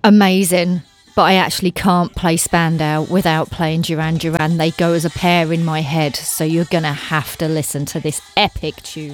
amazing. But I actually can't play Spandau without playing Duran Duran. They go as a pair in my head, so you're going to have to listen to this epic tune.